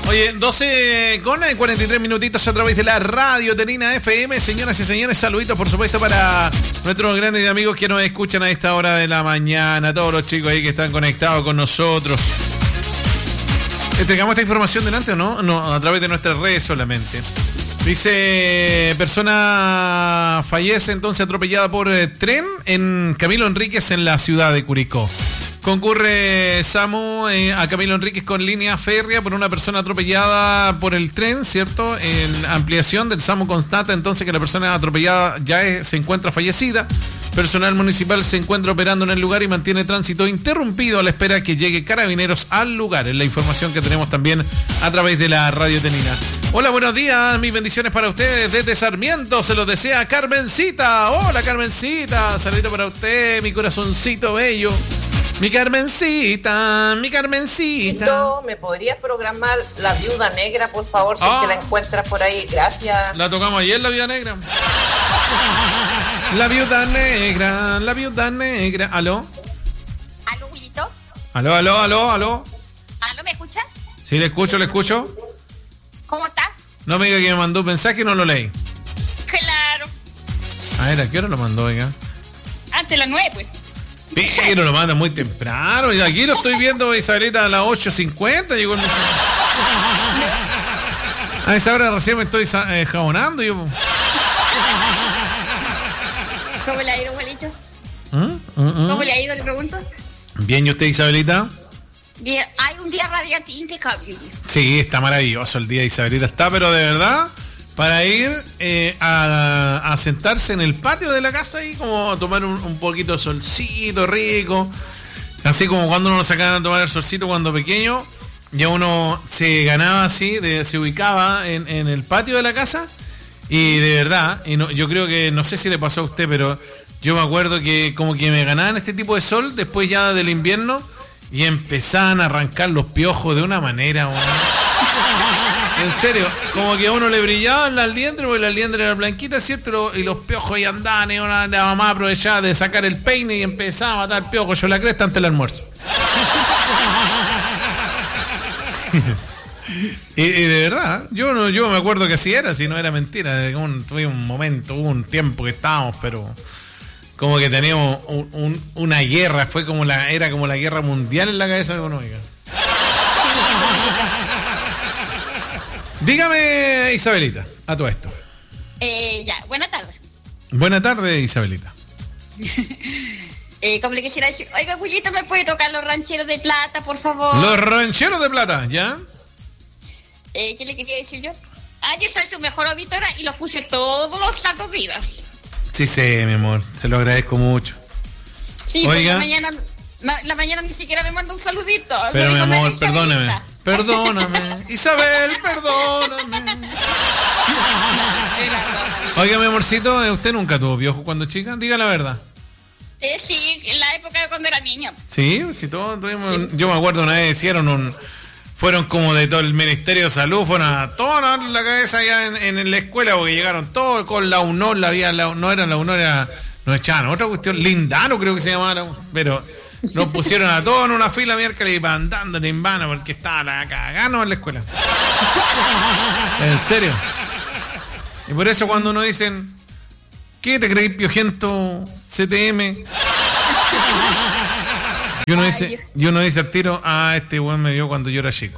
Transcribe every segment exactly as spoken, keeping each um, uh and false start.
Oye, doce con cuarenta y tres minutitos a través de la Radio Tenina F M. Señoras y señores, saluditos por supuesto para nuestros grandes amigos que nos escuchan a esta hora de la mañana. Todos los chicos ahí que están conectados con nosotros. ¿Entregamos esta información delante o no? No, a través de nuestras redes solamente. Dice, persona fallece entonces atropellada por eh, tren en Camilo Enríquez en la ciudad de Curicó. Concurre SAMU eh, a Camilo Enríquez con línea férrea por una persona atropellada por el tren, ¿cierto? En ampliación del SAMU constata entonces que la persona atropellada ya es, se encuentra fallecida. Personal municipal se encuentra operando en el lugar y mantiene tránsito interrumpido a la espera que llegue Carabineros al lugar. Es la información que tenemos también a través de la Radio Tenina. Hola, buenos días, mis bendiciones para ustedes desde Sarmiento, se los desea Carmencita. Hola, Carmencita, saludito para usted, mi corazoncito bello. Mi Carmencita, mi Carmencita. ¿Me podrías programar La Viuda Negra, por favor, si ah. es que la encuentras por ahí? Gracias. La tocamos ayer, La Viuda Negra. La Viuda Negra, La Viuda Negra. ¿Aló? ¿Aló, Willito? ¿Aló, aló, aló, aló? ¿Aló, me escuchas? Sí, le escucho, le escucho. ¿Cómo estás? No me diga que me mandó un mensaje y no lo leí. Claro. A ver, ¿a qué hora lo mandó, oiga? Antes de las nueve, pues. Pero lo manda muy temprano. Y aquí lo estoy viendo, Isabelita, a las ocho cincuenta. Llegó el mensaje. A esa hora recién me estoy eh, jabonando. Yo. ¿Cómo le ha ido, Juanito? ¿Mm? ¿Mm? ¿Cómo le ha ido, le pregunto? Bien, ¿y usted, Isabelita? Bien, hay un día radiante impecable. Sí, está maravilloso el día, Isabelita. Está, pero de verdad, para ir eh, a, a sentarse en el patio de la casa y como a tomar un, un poquito de solcito rico. Así como cuando uno sacaba a tomar el solcito cuando pequeño, ya uno se ganaba así, de, se ubicaba en, en el patio de la casa. Y de verdad, y no, yo creo que, no sé si le pasó a usted, pero yo me acuerdo que como que me ganaban este tipo de sol después ya del invierno y empezaban a arrancar los piojos de una manera, bueno. En serio, como que a uno le brillaban las liendres, porque las liendres eran blanquitas, ¿cierto? Y los piojos ahí andaban, y una, la mamá aprovechaba de sacar el peine y empezaba a matar piojos. Yo la cresta antes del almuerzo. y, y de verdad, yo no, yo me acuerdo que así era, si no era mentira. Un, tuve un momento, hubo un tiempo que estábamos, pero como que teníamos un, un, una guerra, fue como la, era como la guerra mundial en la cabeza económica. Dígame, Isabelita, a todo esto. Eh, ya, buena tarde. Buena tarde, Isabelita. eh, como le quisiera decir, oiga, Willito, ¿me puede tocar los rancheros de plata, por favor? Los rancheros de plata, ¿ya? Eh, ¿Qué le quería decir yo? Ah, yo soy su mejor auditora y los puse todos los santos días. Sí, sí, mi amor, se lo agradezco mucho. Sí, oiga. La mañana, la, la mañana ni siquiera me manda un saludito. Pero mi amor, perdóname. Perdóname. Isabel, perdóname. Oiga, mi amorcito, ¿usted nunca tuvo piojo cuando chica? Diga la verdad. Eh, sí, en la época de cuando era niña. Sí, sí, todos tuvimos. Sí. Yo me acuerdo una vez hicieron un. Fueron como de todo el Ministerio de Salud, fueron a toda la cabeza allá en, en la escuela, porque llegaron todos con la UNOR, la había, la, no era la UNOR, era, nos echaban otra cuestión, Lindano creo que se llamaba, pero nos pusieron a todos en una fila miércoles y andando en vano porque estaba la cagano en la escuela. En serio. Y por eso cuando nos dicen, ¿qué te creí, piojento C T M? Y uno, dice, y uno dice al tiro, ah, este weón me vio cuando yo era chico.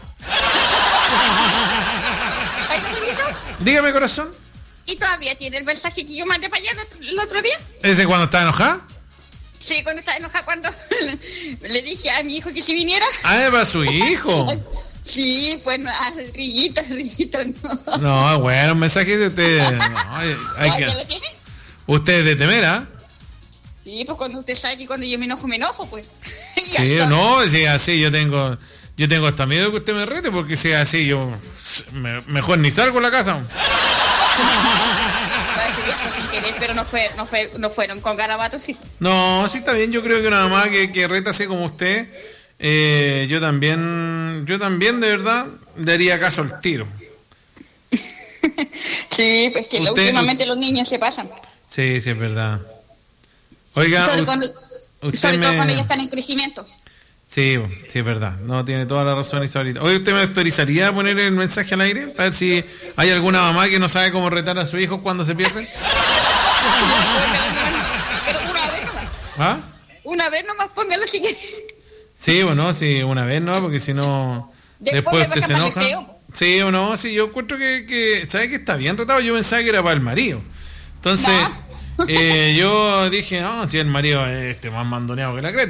Dígame, corazón. ¿Y todavía tiene el mensaje que yo mandé para allá el otro día? ¿Ese cuando estaba enojada? Sí, cuando estaba enojada, cuando le dije a mi hijo que si viniera. Ah, ¿es para su hijo? Sí, pues no, rillito, rillito, no. No, bueno, un mensaje de usted. No, hay, hay que... ¿Lo tiene? ¿Usted es de Temera? Sí, pues cuando usted sabe que cuando yo me enojo, me enojo, pues. Sí, no, si es así, yo tengo yo tengo hasta miedo que usted me rete, porque si es así, yo me, mejor ni salgo de la casa. Pero no, fue, no, fue, no fueron con garabatos, sí. No, sí está bien, yo creo que una mamá que, que reta así como usted, eh, yo también, yo también de verdad le haría caso al tiro. Sí, pues que usted, últimamente usted... los niños se pasan. Sí, sí, es verdad. Oiga, sobre, u- cuando, usted sobre me... todo cuando ya están en crecimiento. Sí, sí, es verdad. No, tiene toda la razón, Isabelita. Hoy usted me autorizaría a poner el mensaje al aire para ver si hay alguna mamá que no sabe cómo retar a su hijo cuando se pierde. Pero una vez nomás. ¿Ah? Una vez nomás, póngalo si quiere. Sí, bueno, sí, una vez no, porque si no, después, después usted se enoja. Sí o no, sí, yo encuentro que, que ¿sabe que está bien retado? Yo pensaba que era para el marido. Entonces, no. eh, yo dije, no, si el marido es este más mandoneado que la creta.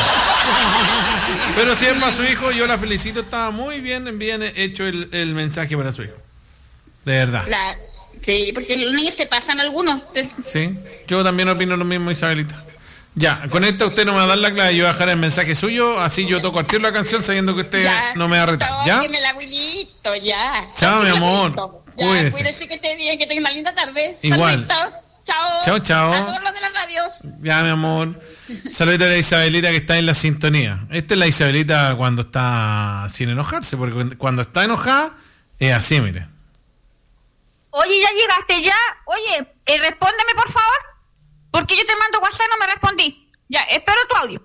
Pero si es para su hijo, yo la felicito, estaba muy bien, bien hecho el, el mensaje para su hijo. De verdad. La, sí, porque los niños se pasan algunos. Sí, yo también opino lo mismo, Isabelita. Ya, con esto usted no me va a dar la clave, yo voy a dejar el mensaje suyo, así yo toco al tiro la canción sabiendo que usted ya, no me va a retar. ¿Ya? El abuelito, ya. Chao, mi amor. Ya, cuídese. Cuídese que esté bien, que tenga una linda tarde. Igual. Saluditos. Chao. Chao, chao. A todos los de las radios. Ya, mi amor. Saludos a la Isabelita que está en la sintonía. Esta es la Isabelita cuando está sin enojarse, porque cuando está enojada es así, mire. Oye, ¿ya llegaste ya? Oye, eh, respóndeme por favor, porque yo te mando WhatsApp y no me respondí. Ya, espero tu audio.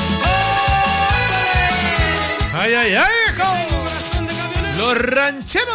Ay, ay, ay. Los rancheros